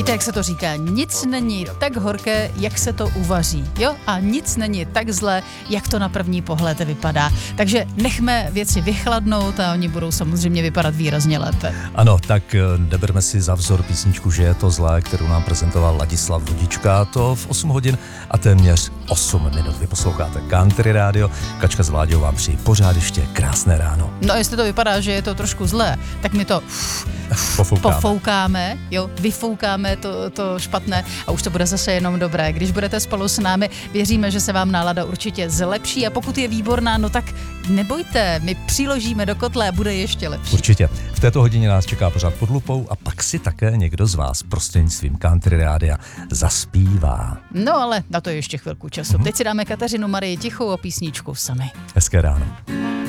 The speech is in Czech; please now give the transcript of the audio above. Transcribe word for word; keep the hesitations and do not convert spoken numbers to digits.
Víte, jak se to říká, nic není tak horké, jak se to uvaří, jo? A nic není tak zlé, jak to na první pohled vypadá. Takže nechme věci vychladnout a oni budou samozřejmě vypadat výrazně lépe. Ano, tak neberme si za vzor písničku, že je to zlé, kterou nám prezentoval Ladislav Vodička, to v osm hodin a téměř osm minut. Vy posloucháte Country Radio, Kačka s Vláďou vám přeji pořád ještě krásné ráno. No, jestli to vypadá, že je to trošku zlé, tak my to uf, Pofoukáme. pofoukáme, jo, vyfoukáme to, to špatné a už to bude zase jenom dobré. Když budete spolu s námi, věříme, že se vám nálada určitě zlepší a pokud je výborná, no tak nebojte, my přiložíme do kotle a bude ještě lepší. Určitě. V této hodině nás čeká pořád pod lupou a pak si také někdo z vás prostřednictvím Country Rádia zaspívá. No ale na to je ještě chvilku času. Mhm. Teď si dáme Kateřinu Marii Tichou a písničku sami. Hezké ráno.